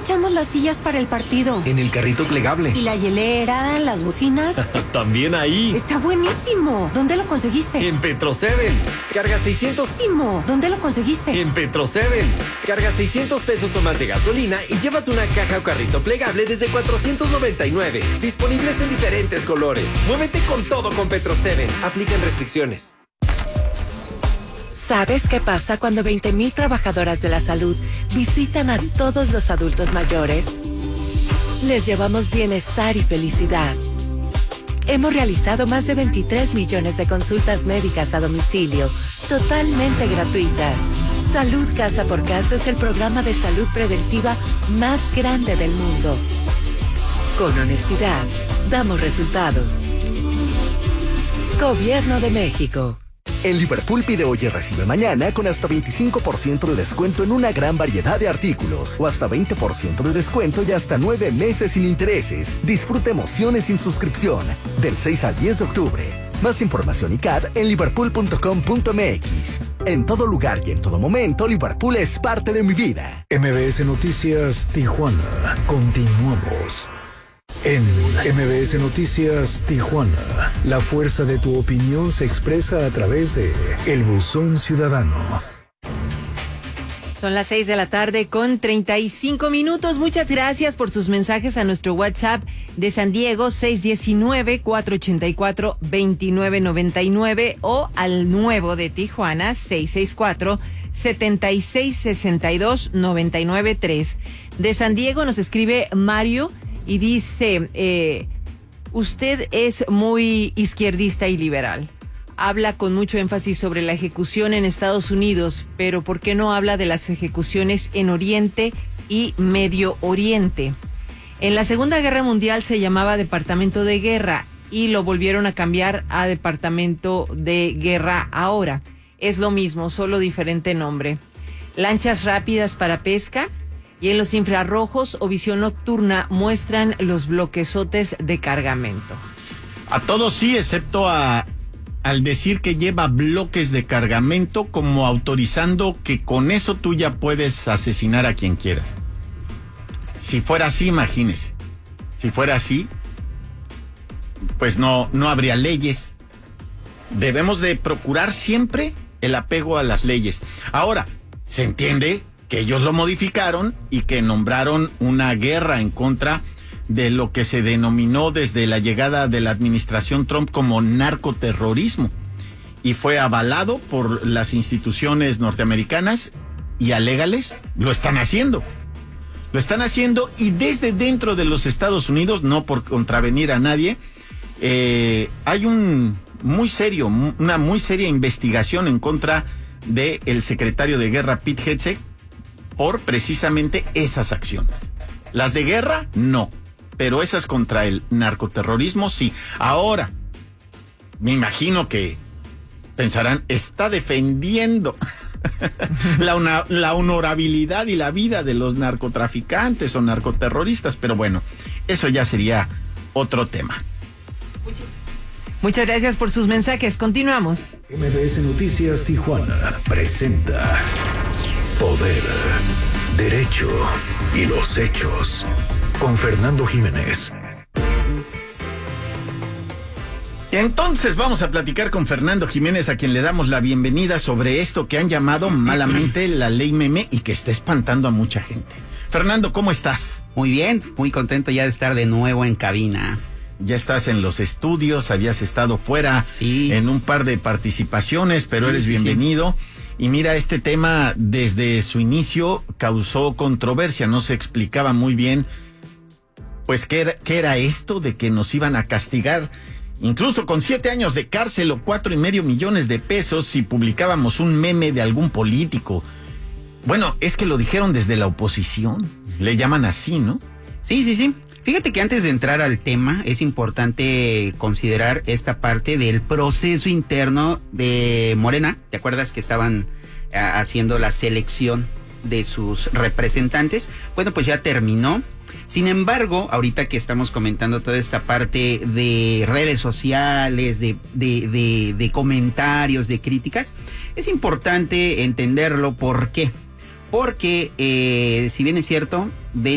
echamos las sillas para el partido? En el carrito plegable. ¿Y la hielera, las bocinas? También ahí. Está buenísimo. ¿Dónde lo conseguiste? En Petro-7. Carga 600. Buenísimo. ¿Dónde lo conseguiste? En Petro-7. Carga 600 pesos o más de gasolina y llévate una caja o carrito plegable desde 499. Disponibles en diferentes colores. Muévete con todo con Petro-7. Aplican restricciones. ¿Sabes qué pasa cuando 20,000 trabajadoras de la salud visitan a todos los adultos mayores? Les llevamos bienestar y felicidad. Hemos realizado más de 23 millones de consultas médicas a domicilio, totalmente gratuitas. Salud Casa por Casa es el programa de salud preventiva más grande del mundo. Con honestidad, damos resultados. Gobierno de México. En Liverpool pide hoy y recibe mañana con hasta 25% de descuento en una gran variedad de artículos o hasta 20% de descuento y hasta 9 meses sin intereses. Disfruta emociones sin suscripción del 6 al 10 de octubre. Más información y CAD en liverpool.com.mx. En todo lugar y en todo momento, Liverpool es parte de mi vida. MBS Noticias Tijuana. Continuamos. En MBS Noticias Tijuana, la fuerza de tu opinión se expresa a través de El Buzón Ciudadano. Son las 6 de la tarde con 35 minutos. Muchas gracias por sus mensajes a nuestro WhatsApp de San Diego 619-484-2999 o al nuevo de Tijuana 664-7662-993. De San Diego nos escribe Mario y dice, usted es muy izquierdista y liberal. Habla con mucho énfasis sobre la ejecución en Estados Unidos, pero ¿por qué no habla de las ejecuciones en Oriente y Medio Oriente? En la Segunda Guerra Mundial se llamaba Departamento de Guerra y lo volvieron a cambiar a Departamento de Guerra ahora. Es lo mismo, solo diferente nombre. Lanchas rápidas para pesca. Y en los infrarrojos o visión nocturna muestran los bloquezotes de cargamento. A todos sí, excepto al decir que lleva bloques de cargamento, como autorizando que con eso tú ya puedes asesinar a quien quieras. Si fuera así, imagínese. Si fuera así, pues no habría leyes. Debemos de procurar siempre el apego a las leyes. Ahora, se entiende que ellos lo modificaron y que nombraron una guerra en contra de lo que se denominó desde la llegada de la administración Trump como narcoterrorismo. Y fue avalado por las instituciones norteamericanas y alegales. Lo están haciendo. Lo están haciendo y desde dentro de los Estados Unidos, no por contravenir a nadie, hay una muy seria investigación en contra del secretario de Guerra, Pete Hegseth, por precisamente esas acciones. Las de guerra, no. Pero esas contra el narcoterrorismo, sí. Ahora, me imagino que pensarán, está defendiendo la honorabilidad y la vida de los narcotraficantes o narcoterroristas. Pero bueno, eso ya sería otro tema. Muchas gracias por sus mensajes. Continuamos. MBS Noticias Tijuana presenta Poder, Derecho y los Hechos con Fernando Jiménez. Entonces vamos a platicar con Fernando Jiménez, a quien le damos la bienvenida sobre esto que han llamado malamente la ley meme y que está espantando a mucha gente. Fernando, ¿cómo estás? Muy bien, muy contento ya de estar de nuevo en cabina. Ya estás en los estudios, habías estado fuera en un par de participaciones, pero eres bienvenido. Y mira, este tema desde su inicio causó controversia, no se explicaba muy bien, pues qué era esto de que nos iban a castigar, incluso con 7 años de cárcel o 4.5 millones de pesos si publicábamos un meme de algún político. Bueno, es que lo dijeron desde la oposición, le llaman así, ¿no? Sí. Fíjate que antes de entrar al tema es importante considerar esta parte del proceso interno de Morena. ¿Te acuerdas que estaban haciendo la selección de sus representantes? Bueno, pues ya terminó. Sin embargo, ahorita que estamos comentando toda esta parte de redes sociales, de comentarios, de críticas, es importante entenderlo. ¿Por qué? Porque, si bien es cierto,